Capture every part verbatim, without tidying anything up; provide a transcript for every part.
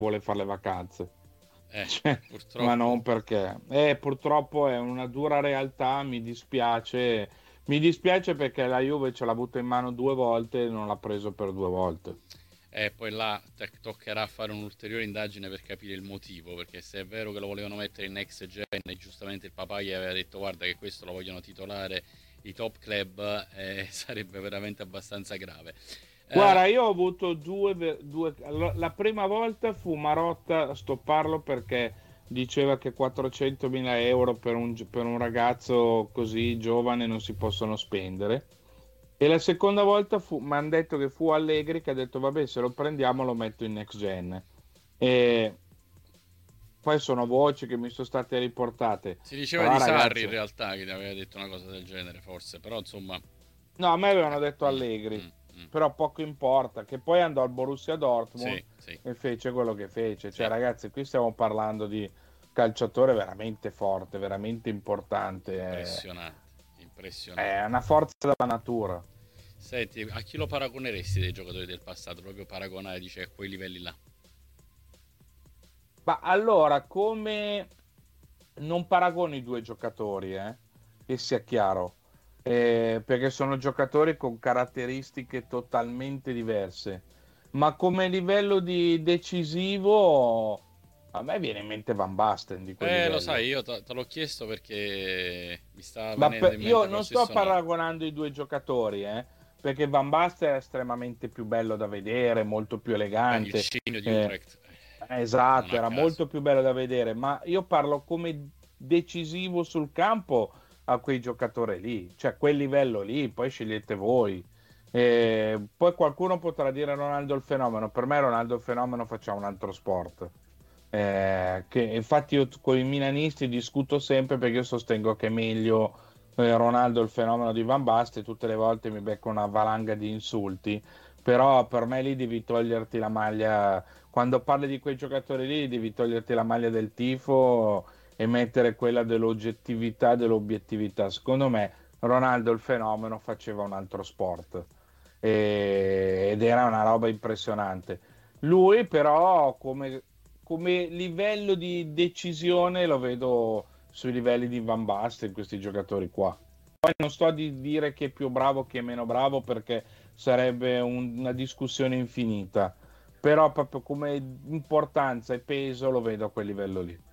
vuole fare le vacanze. Eh, Cioè, ma purtroppo. non perché. Eh, purtroppo è una dura realtà, mi dispiace. Mi dispiace perché la Juve ce l'ha avuto in mano due volte e non l'ha preso per due volte. E poi là te- toccherà fare un'ulteriore indagine per capire il motivo, perché se è vero che lo volevano mettere in next gen e giustamente il papà gli aveva detto guarda che questo lo vogliono titolare i top club, eh, sarebbe veramente abbastanza grave. Eh, Guarda, io ho avuto due, ve- due- allora, la prima volta fu Marotta a stopparlo perché diceva che quattrocentomila euro per un, gi- per un ragazzo così giovane non si possono spendere. E la seconda volta fu, mi hanno detto che fu Allegri che ha detto vabbè, se lo prendiamo lo metto in next gen. E poi sono voci che mi sono state riportate. si diceva Però di Sarri in ragazzi, realtà che ti aveva detto una cosa del genere, forse, però insomma... no, a me avevano eh, detto mm, Allegri, mm, mm. però poco importa, che poi andò al Borussia Dortmund Sì, sì, e fece quello che fece. Cioè, sì, ragazzi, qui stiamo parlando di calciatore veramente forte, veramente importante. È, impressionante, è impressionante. una forza della natura. Senti, a chi lo paragoneresti dei giocatori del passato? Proprio paragonare, dice, a quei livelli là. Ma allora, come non paragono i due giocatori, eh, che sia chiaro, eh, perché sono giocatori con caratteristiche totalmente diverse, ma come livello di decisivo, a me viene in mente Van Basten di quel Eh, lo sai, livello. io te, te l'ho chiesto perché mi sta Ma venendo per- in mente io lo non sto stesso nome. paragonando i due giocatori, eh, perché Van Basten è estremamente più bello da vedere, molto più Beh, il elegante. Cigno di eh, Utrecht, eh, non Esatto, a era caso. molto più bello da vedere, ma io parlo come decisivo sul campo a quei giocatori lì, cioè quel livello lì, poi scegliete voi. Eh, poi qualcuno potrà dire Ronaldo il fenomeno, per me Ronaldo il fenomeno faccia un altro sport. Eh, che infatti io con i milanisti discuto sempre perché io sostengo che è meglio eh, Ronaldo il fenomeno di Van Basten, tutte le volte mi becco una valanga di insulti, però per me lì devi toglierti la maglia quando parli di quei giocatori lì devi toglierti la maglia del tifo e mettere quella dell'oggettività, dell'obiettività. Secondo me Ronaldo il fenomeno faceva un altro sport e- ed era una roba impressionante. Lui però come, come livello di decisione lo vedo sui livelli di Van Basten, questi giocatori qua. Poi non sto a di dire chi è più bravo, chi è meno bravo, perché sarebbe un- una discussione infinita però proprio come importanza e peso lo vedo a quel livello lì.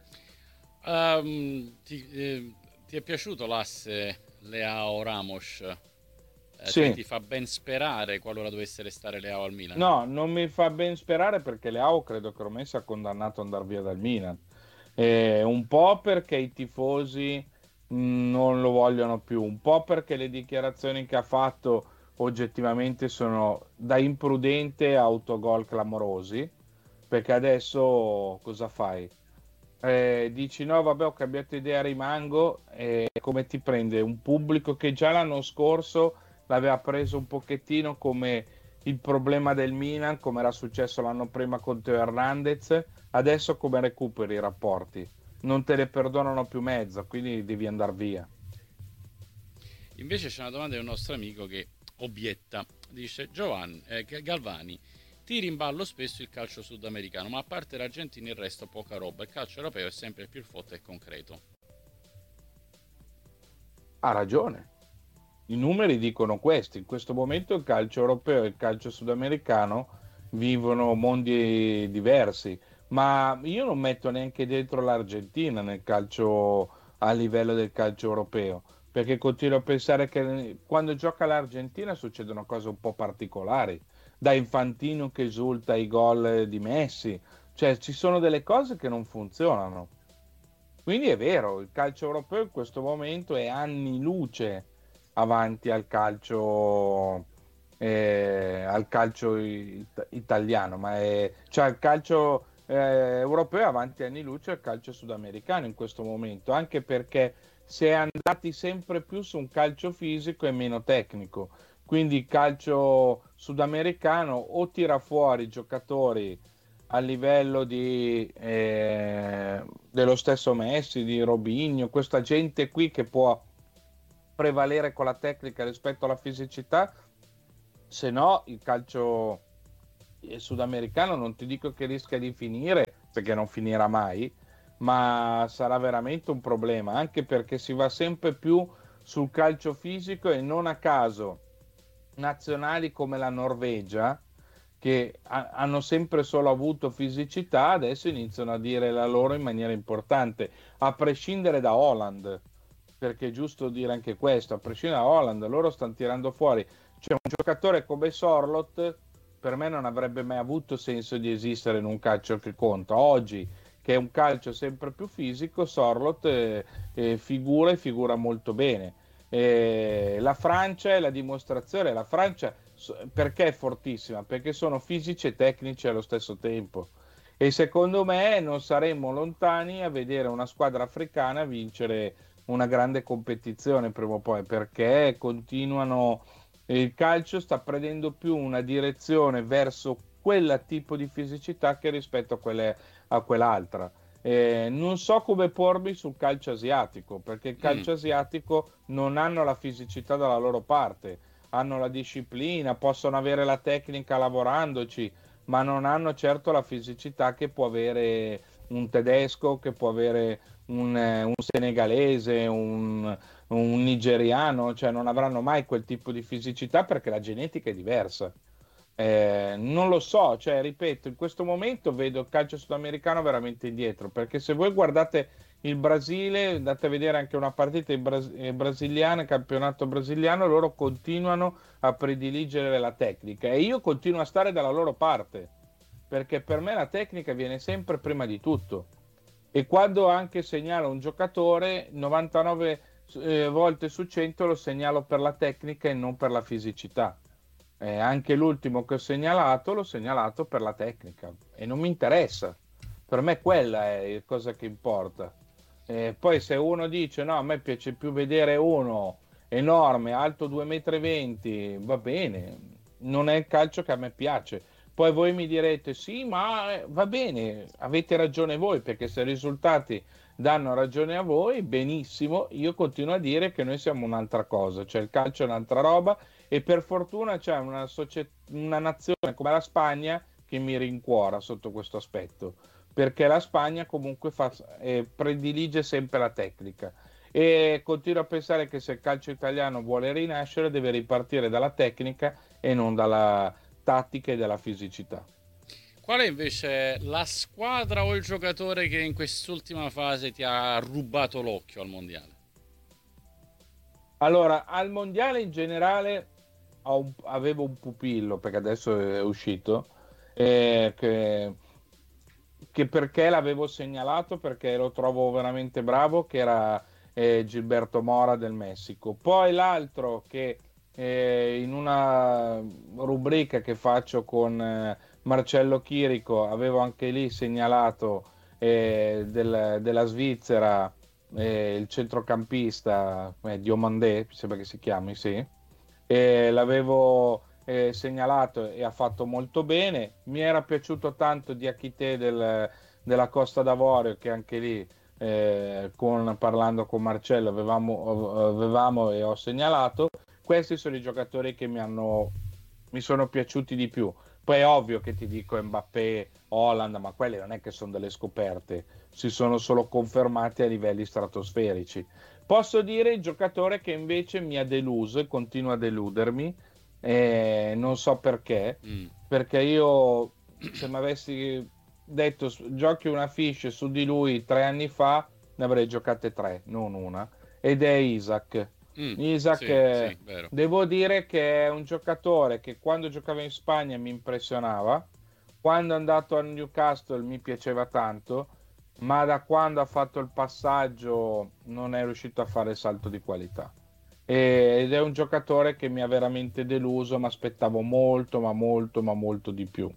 Ehm, ti, eh, ti è piaciuto l'asse Leao Ramos? Eh, cioè Sì, ti fa ben sperare qualora dovesse restare Leao al Milan? no, non mi fa ben sperare perché Leao credo che ormai sia condannato ad andare via dal Milan. Eh, un po' perché i tifosi mh, non lo vogliono più, un po' perché le dichiarazioni che ha fatto oggettivamente sono da imprudente a autogol clamorosi, perché adesso cosa fai? Eh, dici no, vabbè, ho cambiato idea, rimango, e come ti prende un pubblico che già l'anno scorso l'aveva preso un pochettino come il problema del Milan, come era successo l'anno prima con Teo Hernandez, adesso come recuperi i rapporti? Non te ne perdonano più mezzo, quindi devi andare via. Invece c'è una domanda di un nostro amico che obietta. Dice Giovanni, eh, Galvani, tiri in ballo spesso il calcio sudamericano, ma a parte l'Argentina il resto poca roba. Il calcio europeo è sempre più forte e concreto. Ha ragione. I numeri dicono questo. In questo momento il calcio europeo e il calcio sudamericano vivono mondi diversi, ma io non metto neanche dentro l'Argentina nel calcio a livello del calcio europeo, perché continuo a pensare che quando gioca l'Argentina succedono cose un po' particolari, da Infantino che esulta ai gol di Messi, cioè ci sono delle cose che non funzionano. Quindi è vero, il calcio europeo in questo momento è anni luce avanti al calcio, eh, al calcio it- italiano, ma è, cioè il calcio eh, europeo è avanti anni luce al calcio sudamericano in questo momento, anche perché si è andati sempre più su un calcio fisico e meno tecnico. Quindi il calcio sudamericano o tira fuori giocatori a livello di, eh, dello stesso Messi, di Robinho, questa gente qui che può prevalere con la tecnica rispetto alla fisicità, se no il calcio il sudamericano non ti dico che rischia di finire, perché non finirà mai, ma sarà veramente un problema, anche perché si va sempre più sul calcio fisico e non a caso nazionali come la Norvegia, che ha- hanno sempre solo avuto fisicità, adesso iniziano a dire la loro in maniera importante, a prescindere da Holland, perché è giusto dire anche questo, a prescindere da Holland, loro stanno tirando fuori. Cioè un giocatore come Sorloth per me non avrebbe mai avuto senso di esistere in un calcio che conta. Oggi, che è un calcio sempre più fisico, Sorloth eh, eh, figura e figura molto bene. Eh, la Francia è la dimostrazione, la Francia perché è fortissima? Perché sono fisici e tecnici allo stesso tempo. E secondo me non saremmo lontani a vedere una squadra africana vincere una grande competizione prima o poi, perché continuano, il calcio sta prendendo più una direzione verso quel tipo di fisicità che rispetto a, quelle, a quell'altra. Eh, non so come pormi sul calcio asiatico, perché il Mm. calcio asiatico non hanno la fisicità dalla loro parte, hanno la disciplina, possono avere la tecnica lavorandoci, ma non hanno certo la fisicità che può avere un tedesco, che può avere un, eh, un senegalese, un, un nigeriano, cioè non avranno mai quel tipo di fisicità perché la genetica è diversa. Eh, non lo so, cioè, ripeto, in questo momento vedo il calcio sudamericano veramente indietro, perché se voi guardate il Brasile, andate a vedere anche una partita in Bras- eh, brasiliana, campionato brasiliano, loro continuano a prediligere la tecnica e io continuo a stare dalla loro parte, perché per me la tecnica viene sempre prima di tutto. E quando anche segnalo un giocatore, novantanove eh, volte su cento lo segnalo per la tecnica e non per la fisicità. Eh, anche l'ultimo che ho segnalato l'ho segnalato per la tecnica e non mi interessa. Per me quella è la cosa che importa. Eh, poi se uno dice no, a me piace più vedere uno enorme, alto due virgola venti m, va bene, non è il calcio che a me piace. Poi voi mi direte sì, ma eh, va bene, avete ragione voi, perché se i risultati danno ragione a voi, benissimo, io continuo a dire che noi siamo un'altra cosa, cioè il calcio è un'altra roba e per fortuna c'è una, socie- una nazione come la Spagna che mi rincuora sotto questo aspetto, perché la Spagna comunque fa, eh, predilige sempre la tecnica e continuo a pensare che se il calcio italiano vuole rinascere deve ripartire dalla tecnica e non dalla tattica e dalla fisicità. Qual è invece la squadra o il giocatore che in quest'ultima fase ti ha rubato l'occhio al mondiale? Allora, al mondiale in generale ho un- avevo un pupillo, perché adesso è uscito, eh, che, che perché l'avevo segnalato, perché lo trovo veramente bravo, che era eh, Gilberto Mora del Messico. Poi l'altro che eh, in una rubrica che faccio con eh, Marcello Chirico avevo anche lì segnalato eh, del- della Svizzera, eh, il centrocampista eh, Diomandé, mi sembra che si chiami, sì. E l'avevo eh, segnalato e ha fatto molto bene. Mi era piaciuto tanto Diakité del, della Costa d'Avorio, che anche lì, eh, con, parlando con Marcello, avevamo, avevamo e ho segnalato. Questi sono i giocatori che mi hanno, mi sono piaciuti di più. Poi è ovvio che ti dico Mbappé, Holland, ma quelle non è che sono delle scoperte, si sono solo confermati a livelli stratosferici. Posso dire il giocatore che invece mi ha deluso e continua a deludermi, eh, non so perché, Mm. perché io se mi avessi detto giochi una fiche su di lui tre anni fa, ne avrei giocate tre, non una, ed è Isaac. Mm. Isaac, Sì, eh, sì, vero. devo dire che è un giocatore che quando giocava in Spagna mi impressionava, quando è andato a Newcastle mi piaceva tanto, ma da quando ha fatto il passaggio non è riuscito a fare il salto di qualità. E- ed è un giocatore che mi ha veramente deluso, mi aspettavo molto, ma molto, ma molto di più.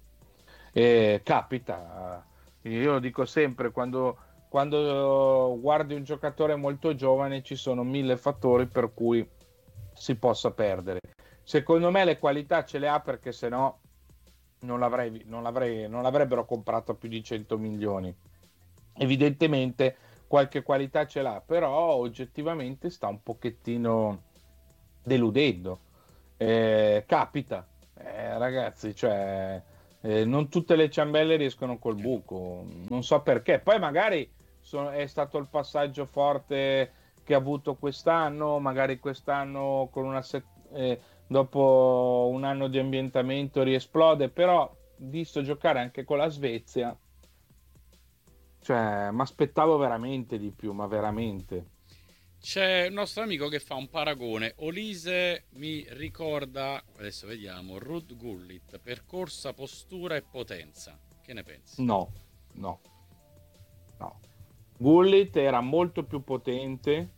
E capita, io dico sempre, quando, quando guardi un giocatore molto giovane ci sono mille fattori per cui si possa perdere. Secondo me le qualità ce le ha perché se no non l'avrei, non l'avrei, non l'avrebbero comprato a più di cento milioni. Evidentemente qualche qualità ce l'ha, però oggettivamente sta un pochettino deludendo. Eh, capita, eh, ragazzi, cioè, Eh, non tutte le ciambelle riescono col buco, non so perché. Poi magari sono- è stato il passaggio forte che ha avuto quest'anno, magari quest'anno con una se- eh, dopo un anno di ambientamento riesplode, però visto giocare anche con la Svezia, cioè, mi aspettavo veramente di più, ma veramente. C'è un nostro amico che fa un paragone. Olise mi ricorda, adesso vediamo, Ruud Gullit per corsa, postura e potenza. Che ne pensi? No, no, no. Gullit era molto più potente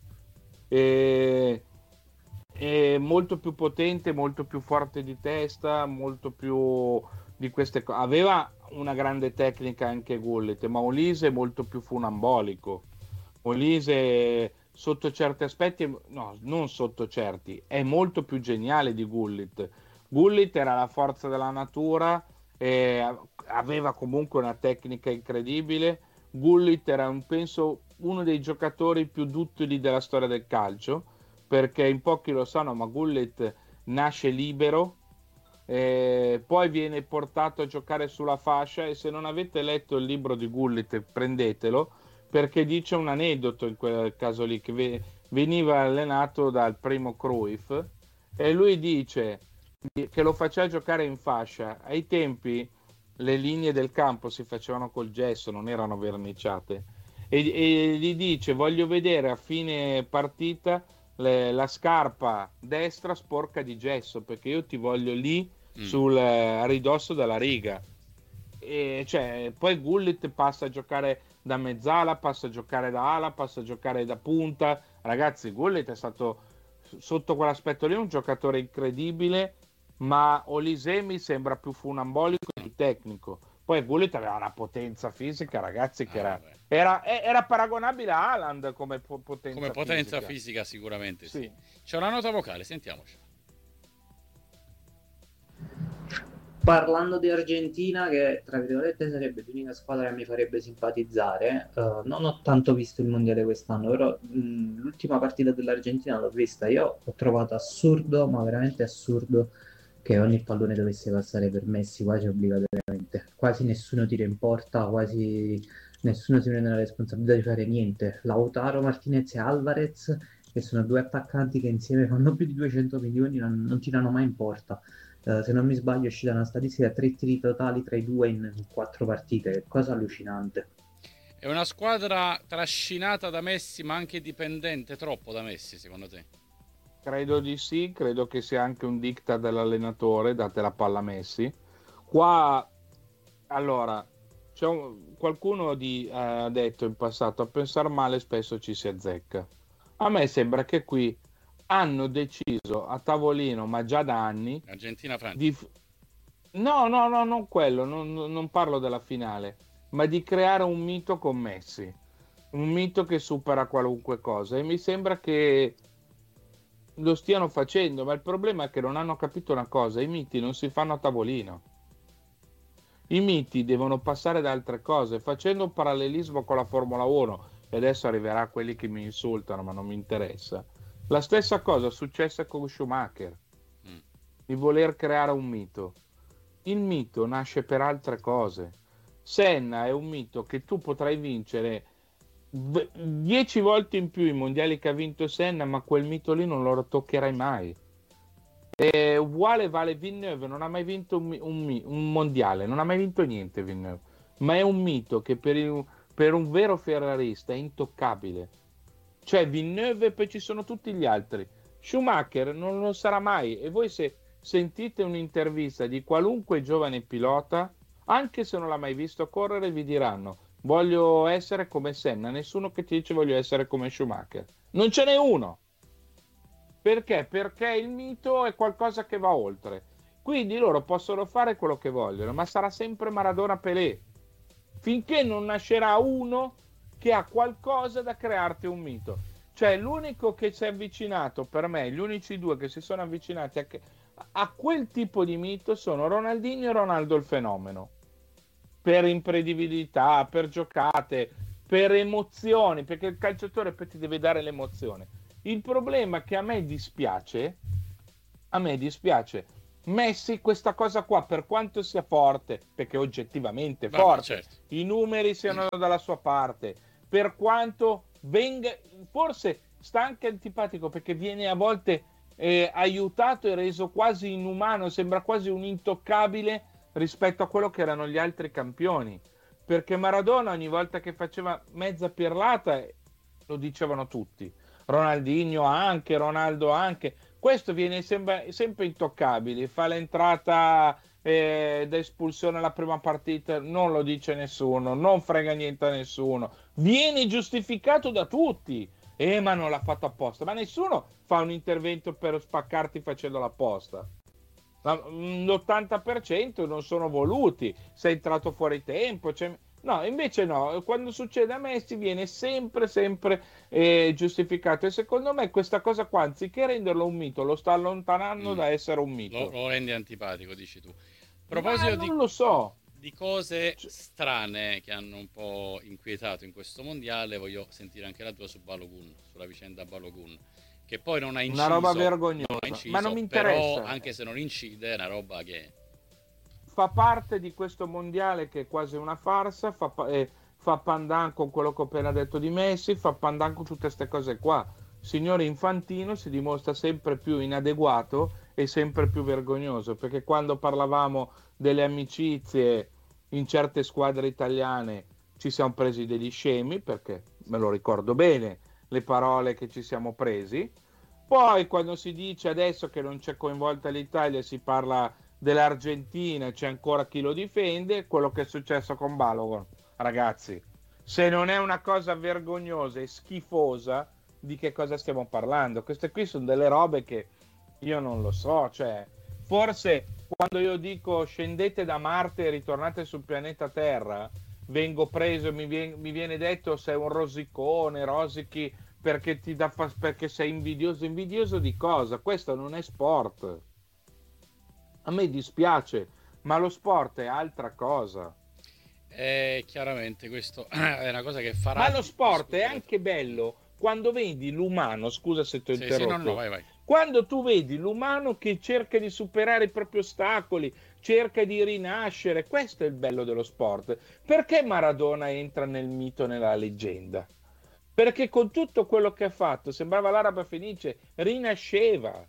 e, e molto più potente, molto più forte di testa, molto più di queste cose. Aveva una grande tecnica anche Gullit, ma Olise è molto più funambolico. Olise sotto certi aspetti, no, non sotto certi, è molto più geniale di Gullit. Gullit era la forza della natura, e aveva comunque una tecnica incredibile. Gullit era, un, penso, uno dei giocatori più duttili della storia del calcio, perché in pochi lo sanno, ma Gullit nasce libero, eh, poi viene portato a giocare sulla fascia e se non avete letto il libro di Gullit, prendetelo, perché dice un aneddoto in quel caso lì, che ve- veniva allenato dal primo Cruyff e lui dice che lo faceva giocare in fascia. Ai tempi le linee del campo si facevano col gesso, non erano verniciate. E, e gli dice: Voglio vedere a fine partita le- la scarpa destra sporca di gesso, perché io ti voglio lì Mm. sul eh, a ridosso della riga. E cioè, poi Gullit passa a giocare da mezzala, passa a giocare da ala, passa a giocare da punta. Ragazzi, Gullit è stato sotto quell'aspetto lì un giocatore incredibile, ma Olise mi sembra più funambolico e più tecnico. Poi Gullit aveva una potenza fisica, ragazzi, che Ah, era, vabbè. era, era paragonabile a Haaland come po- Come potenza potenza fisica. fisica sicuramente sì. Sì. C'è una nota vocale, sentiamoci. Parlando di Argentina, che tra virgolette sarebbe l'unica squadra che mi farebbe simpatizzare, eh, non ho tanto visto il mondiale quest'anno, però mh, l'ultima partita dell'Argentina l'ho vista. Io ho trovato assurdo, ma veramente assurdo, che ogni pallone dovesse passare per Messi quasi obbligatoriamente. Quasi nessuno tira in porta, quasi nessuno si prende la responsabilità di fare niente. Lautaro, Martinez e Alvarez, che sono due attaccanti che insieme fanno più di duecento milioni, non, non tirano mai in porta. Eh, se non mi sbaglio è uscita una statistica, tre tiri totali tra i due in quattro partite, cosa allucinante. È una squadra trascinata da Messi, ma anche dipendente troppo da Messi, secondo te? Credo di sì, credo che sia anche un diktat dell'allenatore, date la palla a Messi. Qua, allora, c'è un- qualcuno di- ha detto in passato, a pensare male spesso ci si azzecca. A me sembra che qui hanno deciso a tavolino, ma già da anni, Argentina-Francia. di... f- No, no, no, non quello, non, non non parlo della finale, ma di creare un mito con Messi, un mito che supera qualunque cosa. E mi sembra che lo stiano facendo, ma il problema è che non hanno capito una cosa, i miti non si fanno a tavolino. I miti devono passare da altre cose, facendo un parallelismo con la Formula uno, e adesso arriverà quelli che mi insultano, ma non mi interessa. La stessa cosa è successa con Schumacher, Mm. di voler creare un mito. Il mito nasce per altre cose. Senna è un mito che tu potrai vincere v- dieci volte in più i mondiali che ha vinto Senna, ma quel mito lì non lo toccherai mai. È uguale vale Villeneuve, non ha mai vinto un, un- un mondiale, non ha mai vinto niente Villeneuve, ma è un mito che per, il- per un vero ferrarista è intoccabile. Cioè Villeneuve e poi ci sono tutti gli altri. Schumacher non lo sarà mai e voi se sentite un'intervista di qualunque giovane pilota, anche se non l'ha mai visto correre, vi diranno voglio essere come Senna, nessuno che ti dice voglio essere come Schumacher. Non ce n'è uno. Perché? Perché il mito è qualcosa che va oltre. Quindi loro possono fare quello che vogliono, ma sarà sempre Maradona Pelé. Finché non nascerà uno che ha qualcosa da crearti un mito. Cioè, l'unico che si è avvicinato per me, gli unici due che si sono avvicinati a, a quel tipo di mito sono Ronaldinho e Ronaldo il fenomeno. Per imprevedibilità, per giocate, per emozioni, perché il calciatore poi ti deve dare l'emozione. Il problema è che a me dispiace, a me dispiace Messi questa cosa qua, per quanto sia forte, perché oggettivamente è Vabbè, forte, certo. i numeri siano dalla sua parte, per quanto venga, forse sta anche antipatico perché viene a volte eh, aiutato e reso quasi inumano, sembra quasi un intoccabile rispetto a quello che erano gli altri campioni, perché Maradona ogni volta che faceva mezza pirlata lo dicevano tutti, Ronaldinho anche, Ronaldo anche, questo viene sempre, sempre intoccabile, fa l'entrata eh, da espulsione alla prima partita, non lo dice nessuno, non frega niente a nessuno, viene giustificato da tutti. Eh, ma non l'ha fatto apposta, ma nessuno fa un intervento per spaccarti facendo l'apposta. L'ottanta per cento non sono voluti, sei entrato fuori tempo, cioè... no, invece no, quando succede a Messi viene sempre, sempre eh, giustificato e secondo me questa cosa qua, anziché renderlo un mito, lo sta allontanando Mm. da essere un Lo, mito. lo rendi antipatico, dici tu. A Ma proposito di, non lo so. di cose Cioè, strane che hanno un po' inquietato in questo mondiale, voglio sentire anche la tua su Balogun, sulla vicenda Balogun, che poi non ha una roba inciso, non ha vergognosa, ma non inciso, mi però interessa. anche se non incide è una roba che... Fa parte di questo mondiale che è quasi una farsa, fa, pa- eh, fa pandan con quello che ho appena detto di Messi, fa pandan con tutte queste cose qua. Signore Infantino si dimostra sempre più inadeguato e sempre più vergognoso, perché quando parlavamo delle amicizie in certe squadre italiane ci siamo presi degli scemi, perché me lo ricordo bene le parole che ci siamo presi. Poi quando si dice adesso che non c'è coinvolta l'Italia, si parla dell'Argentina, c'è ancora chi lo difende, quello che è successo con Balogun. Ragazzi, se non è una cosa vergognosa e schifosa, di che cosa stiamo parlando? Queste qui sono delle robe che io non lo so, cioè, forse quando io dico scendete da Marte e ritornate sul pianeta Terra, vengo preso e mi viene, mi viene detto sei un rosicone, rosichi perché ti dà fas- perché sei invidioso, invidioso di cosa? Questo non è sport. A me dispiace, ma lo sport è altra cosa. E chiaramente questo è una cosa che farà Ma lo di- sport è discutere. anche bello quando vedi l'umano, scusa se ti ho Sì, sì, no, no, interrotto, vai, vai. quando tu vedi l'umano che cerca di superare i propri ostacoli, cerca di rinascere, questo è il bello dello sport. Perché Maradona entra nel mito, nella leggenda? Perché con tutto quello che ha fatto, sembrava l'Araba Fenice, rinasceva.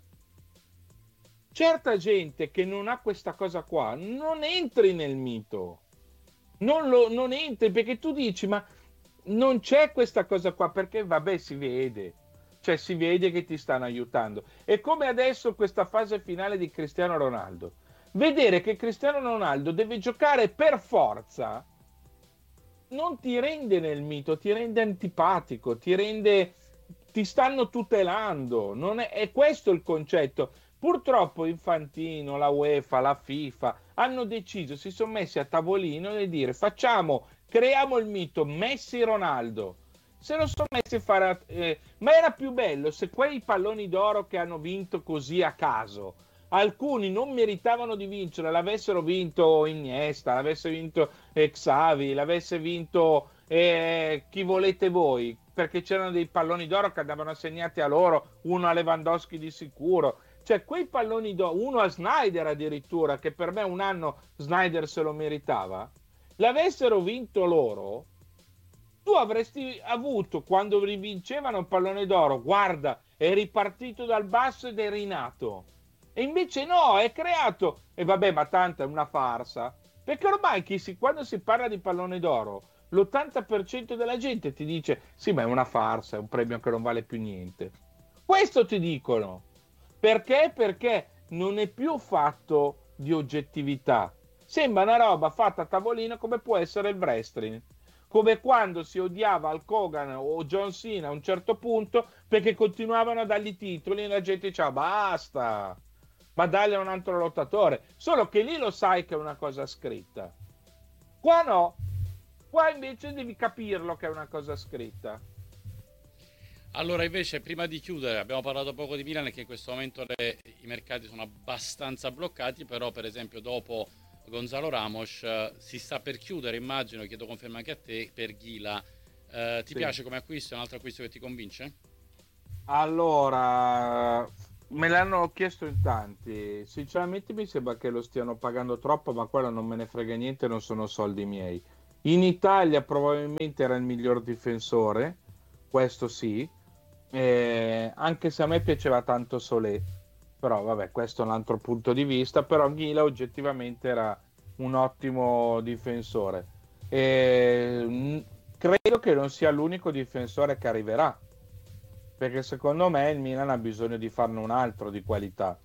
Certa gente che non ha questa cosa qua non entri nel mito, non, lo, non entri perché tu dici ma non c'è questa cosa qua perché vabbè si vede, cioè si vede che ti stanno aiutando. È come adesso questa fase finale di Cristiano Ronaldo, vedere che Cristiano Ronaldo deve giocare per forza non ti rende nel mito, ti rende antipatico, ti rende, ti stanno tutelando, non è, è questo il concetto. Purtroppo Infantino, la UEFA, la FIFA hanno deciso, si sono messi a tavolino e dire facciamo, creiamo il mito Messi-Ronaldo. Se lo sono messi a fare, eh, ma era più bello se quei palloni d'oro che hanno vinto così a caso, alcuni non meritavano di vincere, l'avessero vinto Iniesta, l'avesse vinto eh, Xavi, l'avesse vinto eh, chi volete voi, perché c'erano dei palloni d'oro che andavano assegnati a loro, uno a Lewandowski di sicuro. Cioè, quei palloni d'oro, uno a Snyder addirittura, che per me un anno Snyder se lo meritava, l'avessero vinto loro, tu avresti avuto, quando rivincevano il pallone d'oro, guarda, è ripartito dal basso ed è rinato. E invece no, è creato. E vabbè, ma tanto è una farsa. Perché ormai chi si, quando si parla di pallone d'oro, l'ottanta per cento della gente ti dice sì, ma è una farsa, è un premio che non vale più niente. Questo ti dicono. Perché? Perché non è più fatto di oggettività. Sembra una roba fatta a tavolino come può essere il wrestling. Come quando si odiava Hulk Hogan o John Cena a un certo punto perché continuavano a dargli titoli e la gente diceva basta, ma dagli a un altro lottatore. Solo che lì lo sai che è una cosa scritta. Qua no. Qua invece devi capirlo che è una cosa scritta. Allora, invece, prima di chiudere, abbiamo parlato poco di Milan e che in questo momento le- i mercati sono abbastanza bloccati, però per esempio dopo Gonzalo Ramos eh, si sta per chiudere, immagino, chiedo conferma anche a te, per Ghila. Eh, ti Sì. piace come acquisto? È un altro acquisto che ti convince? Allora, Me l'hanno chiesto in tanti, sinceramente mi sembra che lo stiano pagando troppo, ma quello non me ne frega niente, non sono soldi miei. In Italia probabilmente era il miglior difensore, questo sì, eh, anche se a me piaceva tanto Solé, però vabbè, questo è un altro punto di vista, però Ghila oggettivamente era un ottimo difensore. E, mh, credo che non sia l'unico difensore che arriverà, perché secondo me il Milan ha bisogno di farne un altro di qualità.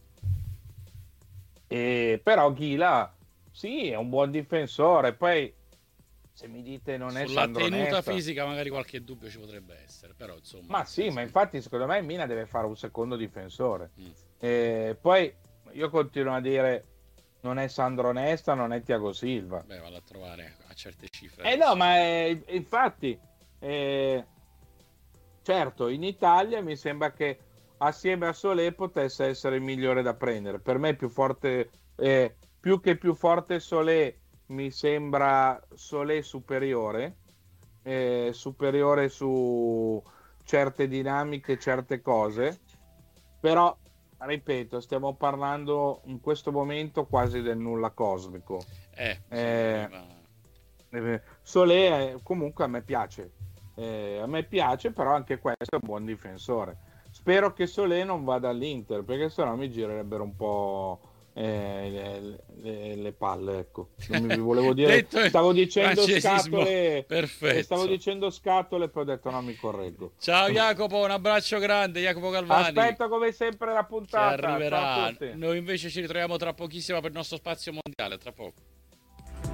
E, però Ghila, sì, è un buon difensore, poi se mi dite non è Sulla Sandro tenuta Nesta, fisica magari qualche dubbio ci potrebbe essere, però insomma, ma nel sì, ma senso... infatti secondo me il Milan deve fare un secondo difensore. Mm. E poi io continuo a dire non è Sandro Nesta, non è Thiago Silva. Beh, vado a trovare a certe cifre Eh no, adesso. ma è- infatti, eh, certo, in Italia mi sembra che assieme a Solé potesse essere il migliore da prendere. Per me è più forte, eh, più che più forte Solé, mi sembra Solé superiore, eh, superiore su certe dinamiche, certe cose, però, ripeto, stiamo parlando in questo momento quasi del nulla cosmico. Eh, Eh, bisognava... eh, Solé eh, comunque a me piace. Eh, a me piace, però anche questo è un buon difensore. Spero che Solé non vada all'Inter, perché sennò mi girerebbero un po' eh, le, le- le palle, ecco. Non mi volevo dire, Detto il stavo dicendo francesismo scatole, eh, stavo perfetto. dicendo scatole, poi ho detto no, mi correggo. Ciao Jacopo, un abbraccio grande, Jacopo Galvani, Aspetta come sempre la che puntata. Ciao a arriverà. tutti. Noi invece ci ritroviamo tra pochissimo per il nostro spazio mondiale, tra poco.